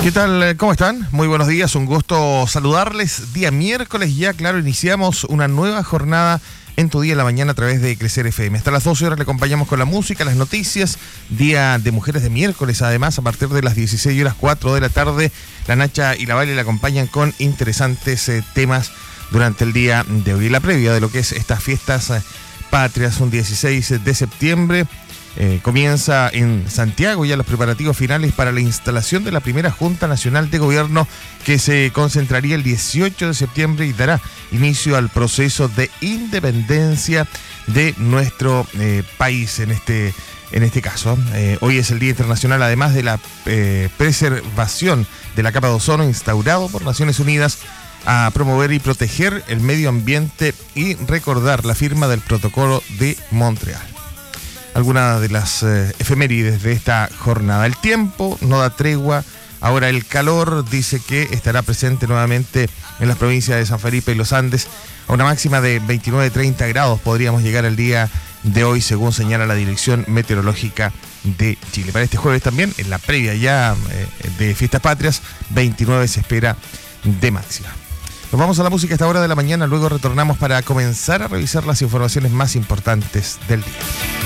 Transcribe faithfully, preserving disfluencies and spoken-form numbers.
¿Qué tal? ¿Cómo están? Muy buenos días, un gusto saludarles. Día miércoles ya, claro, iniciamos una nueva jornada en tu día en la mañana a través de Crecer F M. Hasta las doce horas le acompañamos con la música, las noticias, Día de Mujeres de miércoles. Además, a partir de las dieciséis horas, cuatro de la tarde, la Nacha y la Vale le acompañan con interesantes eh, temas durante el día de hoy. La previa de lo que es estas fiestas eh, patrias, un dieciséis de septiembre. Eh, comienza en Santiago ya los preparativos finales para la instalación de la primera Junta Nacional de Gobierno, que se concentraría el dieciocho de septiembre y dará inicio al proceso de independencia de nuestro eh, país en este, en este caso. Eh, hoy es el Día Internacional, además de la eh, preservación de la capa de ozono, instaurado por Naciones Unidas a promover y proteger el medio ambiente y recordar la firma del Protocolo de Montreal. Algunas de las eh, efemérides de esta jornada. El tiempo no da tregua. Ahora el calor dice que estará presente nuevamente en las provincias de San Felipe y Los Andes. A una máxima de veintinueve a treinta grados podríamos llegar el día de hoy, según señala la Dirección Meteorológica de Chile. Para este jueves también, en la previa ya eh, de Fiestas Patrias, veintinueve se espera de máxima. Nos vamos a la música a esta hora de la mañana. Luego retornamos para comenzar a revisar las informaciones más importantes del día.